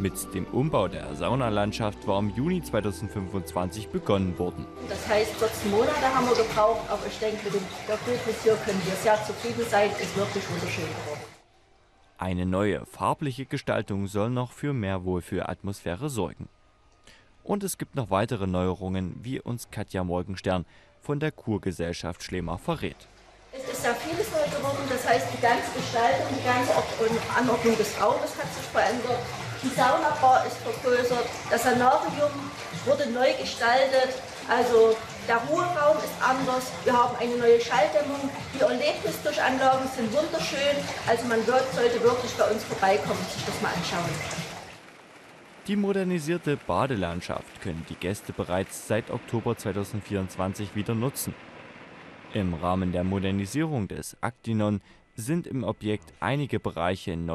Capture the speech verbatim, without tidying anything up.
Mit dem Umbau der Saunalandschaft war im Juni zweitausendfünfundzwanzig begonnen worden. Das heißt, vierzehn Monate haben wir gebraucht, aber ich denke, mit dem Ergebnis hier können wir sehr zufrieden sein. Ist wirklich wunderschön geworden. Eine neue farbliche Gestaltung soll noch für mehr Wohlfühlatmosphäre sorgen. Und es gibt noch weitere Neuerungen, wie uns Katja Morgenstern von der Kurgesellschaft Schlema verrät. Es ist ja vieles neu geworden, das heißt, die ganze Gestaltung, die ganze Anordnung des Raumes hat sich verändert. Die Saunabar ist vergrößert, das Sanarium wurde neu gestaltet, also der Ruheraum ist anders, wir haben eine neue Schalldämmung, die Erlebnisdurchanlagen sind wunderschön, also man wird, sollte wirklich bei uns vorbeikommen und sich das mal anschauen. Die modernisierte Badelandschaft können die Gäste bereits seit Oktober zweitausendvierundzwanzig wieder nutzen. Im Rahmen der Modernisierung des Actinon sind im Objekt einige Bereiche neu